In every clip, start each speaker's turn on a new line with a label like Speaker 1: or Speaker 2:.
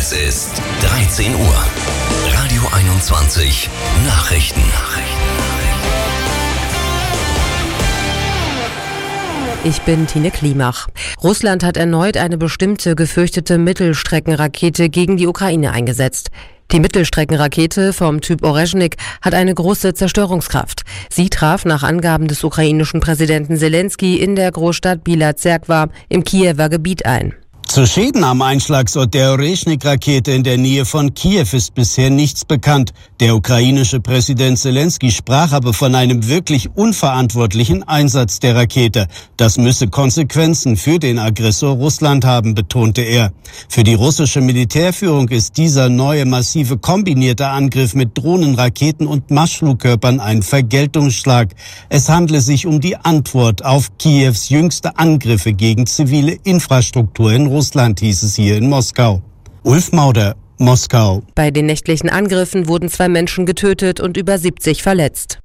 Speaker 1: Es ist 13 Uhr. Radio 21 Nachrichten.
Speaker 2: Ich bin Tine Klimach. Russland hat erneut eine bestimmte gefürchtete Mittelstreckenrakete gegen die Ukraine eingesetzt. Die Mittelstreckenrakete vom Typ Orezhnik hat eine große Zerstörungskraft. Sie traf nach Angaben des ukrainischen Präsidenten Selenskyj in der Großstadt Bila Zerkwa im Kiewer Gebiet ein.
Speaker 3: Zu Schäden am Einschlagsort der Orezhnik-Rakete in der Nähe von Kiew ist bisher nichts bekannt. Der ukrainische Präsident Selenskyj sprach aber von einem wirklich unverantwortlichen Einsatz der Rakete. Das müsse Konsequenzen für den Aggressor Russland haben, betonte er. Für die russische Militärführung ist dieser neue massive kombinierte Angriff mit Drohnen, Raketen und Marschflugkörpern ein Vergeltungsschlag. Es handle sich um die Antwort auf Kiews jüngste Angriffe gegen zivile Infrastruktur in Russland, hieß es hier in Moskau. Ulf Mauder, Moskau.
Speaker 2: Bei den nächtlichen Angriffen wurden 2 Menschen getötet und über 70 verletzt.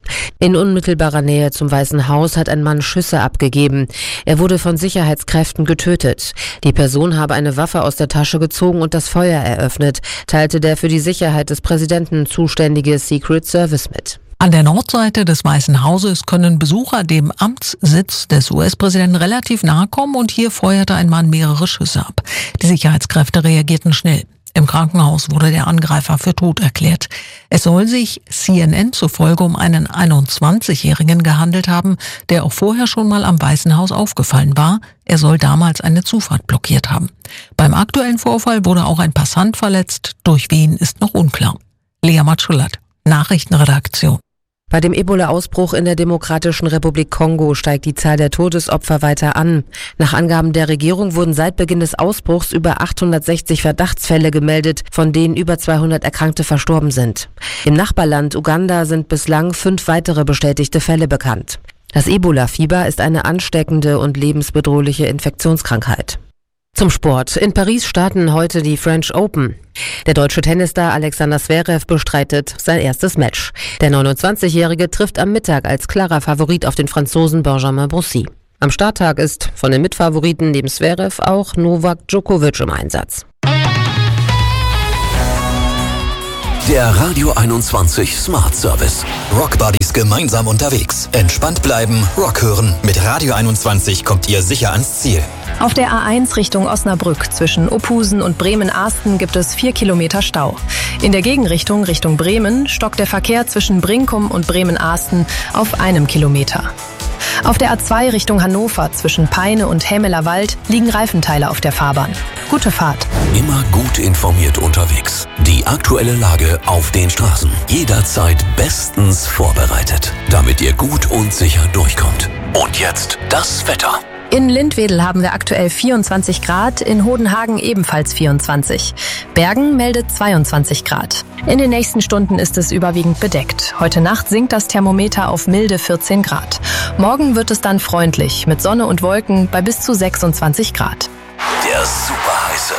Speaker 2: In unmittelbarer Nähe zum Weißen Haus hat ein Mann Schüsse abgegeben. Er wurde von Sicherheitskräften getötet. Die Person habe eine Waffe aus der Tasche gezogen und das Feuer eröffnet, teilte der für die Sicherheit des Präsidenten zuständige Secret Service mit.
Speaker 4: An der Nordseite des Weißen Hauses können Besucher dem Amtssitz des US-Präsidenten relativ nahe kommen und hier feuerte ein Mann mehrere Schüsse ab. Die Sicherheitskräfte reagierten schnell. Im Krankenhaus wurde der Angreifer für tot erklärt. Es soll sich CNN zufolge um einen 21-Jährigen gehandelt haben, der auch vorher schon mal am Weißen Haus aufgefallen war. Er soll damals eine Zufahrt blockiert haben. Beim aktuellen Vorfall wurde auch ein Passant verletzt. Durch wen ist noch unklar. Lea Matschulat, Nachrichtenredaktion.
Speaker 2: Bei dem Ebola-Ausbruch in der Demokratischen Republik Kongo steigt die Zahl der Todesopfer weiter an. Nach Angaben der Regierung wurden seit Beginn des Ausbruchs über 860 Verdachtsfälle gemeldet, von denen über 200 Erkrankte verstorben sind. Im Nachbarland Uganda sind bislang 5 weitere bestätigte Fälle bekannt. Das Ebola-Fieber ist eine ansteckende und lebensbedrohliche Infektionskrankheit. Zum Sport. In Paris starten heute die French Open. Der deutsche Tennisstar Alexander Zverev bestreitet sein erstes Match. Der 29-Jährige trifft am Mittag als klarer Favorit auf den Franzosen Benjamin Bonzi. Am Starttag ist von den Mitfavoriten neben Zverev auch Novak Djokovic im Einsatz.
Speaker 1: Der Radio 21 Smart Service. Rock Buddies gemeinsam unterwegs. Entspannt bleiben, Rock hören. Mit Radio 21 kommt ihr sicher ans Ziel.
Speaker 5: Auf der A1 Richtung Osnabrück zwischen Opusen und Bremen-Ahsten gibt es 4 Kilometer Stau. In der Gegenrichtung Richtung Bremen stockt der Verkehr zwischen Brinkum und Bremen-Ahsten auf 1 Kilometer. Auf der A2 Richtung Hannover zwischen Peine und Hämelerwald liegen Reifenteile auf der Fahrbahn. Gute Fahrt.
Speaker 1: Immer gut informiert unterwegs. Die aktuelle Lage auf den Straßen. Jederzeit bestens vorbereitet, damit ihr gut und sicher durchkommt. Und jetzt das Wetter.
Speaker 5: In Lindwedel haben wir aktuell 24 Grad, in Hodenhagen ebenfalls 24. Bergen meldet 22 Grad. In den nächsten Stunden ist es überwiegend bedeckt. Heute Nacht sinkt das Thermometer auf milde 14 Grad. Morgen wird es dann freundlich, mit Sonne und Wolken bei bis zu 26 Grad.
Speaker 1: Der superheiße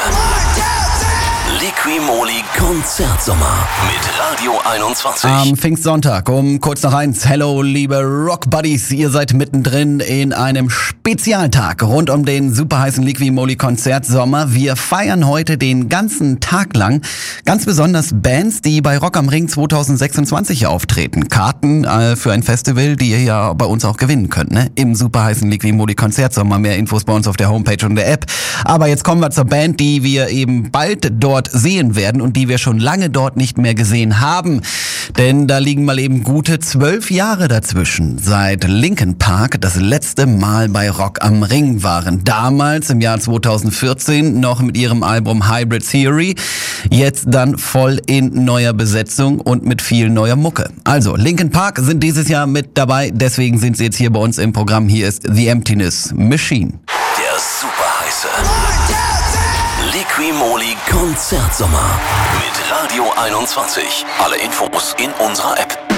Speaker 1: Liqui-Moly Konzertsommer mit Radio 21.
Speaker 6: Am Pfingstsonntag um kurz nach 1. Hello, liebe Rock Buddies. Ihr seid mittendrin in einem Spezialtag rund um den superheißen Liqui-Moly Konzertsommer. Wir feiern heute den ganzen Tag lang ganz besonders Bands, die bei Rock am Ring 2026 auftreten. Karten für ein Festival, die ihr ja bei uns auch gewinnen könnt, ne? Im superheißen Liqui-Moly Konzertsommer. Mehr Infos bei uns auf der Homepage und der App. Aber jetzt kommen wir zur Band, die wir eben bald dort sehen werden und die wir schon lange dort nicht mehr gesehen haben. Denn da liegen mal eben gute 12 Jahre dazwischen, seit Linkin Park das letzte Mal bei Rock am Ring waren. Damals im Jahr 2014 noch mit ihrem Album Hybrid Theory, jetzt dann voll in neuer Besetzung und mit viel neuer Mucke. Also Linkin Park sind dieses Jahr mit dabei, deswegen sind sie jetzt hier bei uns im Programm. Hier ist The Emptiness Machine.
Speaker 1: Der superheiße Liqui-Moly Konzertsommer mit Radio 21. Alle Infos in unserer App.